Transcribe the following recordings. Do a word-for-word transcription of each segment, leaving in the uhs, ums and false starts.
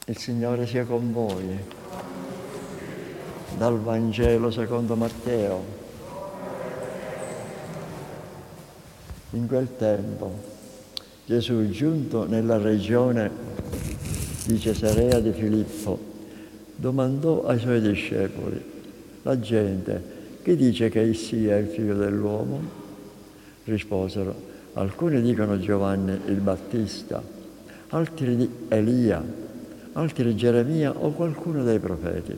Il Signore sia con voi. Dal Vangelo secondo Matteo. In quel tempo Gesù, giunto nella regione di Cesarea di Filippo, domandò ai suoi discepoli: la gente, chi dice che egli sia il figlio dell'uomo? Risposero: alcuni dicono Giovanni il Battista, altri di Elia, altri Geremia o qualcuno dei profeti.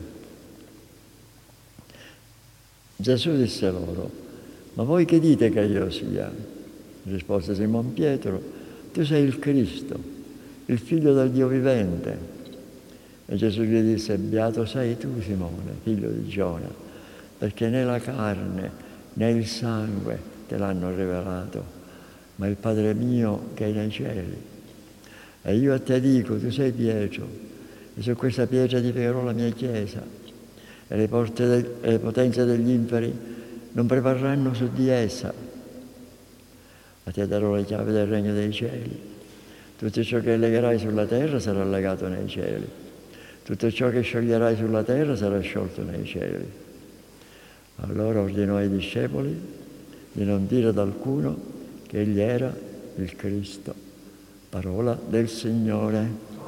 Gesù disse loro: ma voi che dite che io sia? Rispose Simon Pietro: tu sei il Cristo, il figlio del Dio vivente. E Gesù gli disse: beato sei tu, Simone, figlio di Giona, perché né la carne né il sangue te l'hanno rivelato, ma il Padre mio che è nei cieli. E io a te dico, tu sei Pietro, e su questa pietra edificherò la mia chiesa, e le, porte de- e le potenze degli inferi non prevarranno su di essa. A te darò le chiavi del regno dei cieli. Tutto ciò che legherai sulla terra sarà legato nei cieli. Tutto ciò che scioglierai sulla terra sarà sciolto nei cieli. Allora ordinò ai discepoli di non dire ad alcuno che egli era il Cristo. Parola del Signore.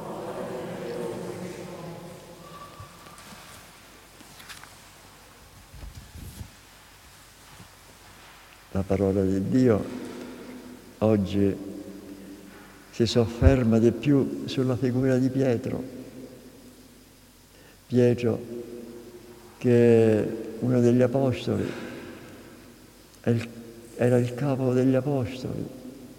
La parola di Dio oggi si sofferma di più sulla figura di Pietro. Pietro, che è uno degli apostoli, era il capo degli apostoli,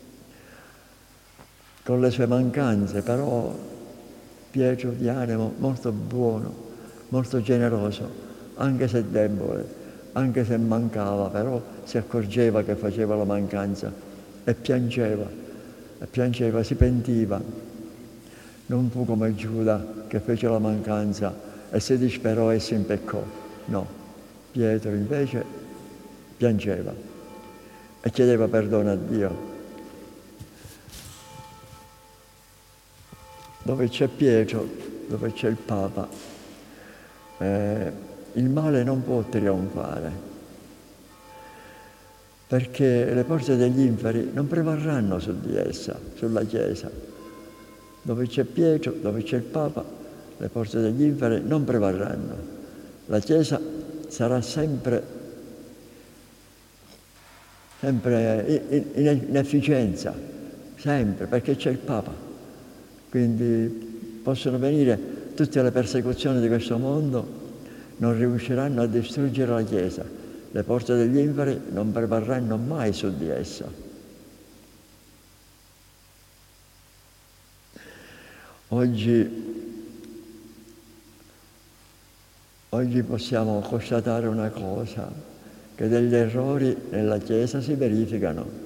con le sue mancanze, però Pietro di animo molto buono, molto generoso, anche se debole, anche se mancava, però si accorgeva che faceva la mancanza e piangeva, e piangeva, si pentiva. Non fu come Giuda che fece la mancanza e si disperò e si impeccò. No, Pietro invece piangeva e chiedeva perdono a Dio. Dove c'è Pietro, dove c'è il Papa, eh, il male non può trionfare, perché le porte degli inferi non prevarranno su di essa, sulla Chiesa. Dove c'è Pietro, dove c'è il Papa, le porte degli inferi non prevarranno. La Chiesa sarà sempre, sempre in, in efficienza, sempre, perché c'è il Papa. Quindi possono venire tutte le persecuzioni di questo mondo, non riusciranno a distruggere la Chiesa. Le porte degli inferi non prevarranno mai su di essa. Oggi, oggi possiamo constatare una cosa, che degli errori nella Chiesa si verificano.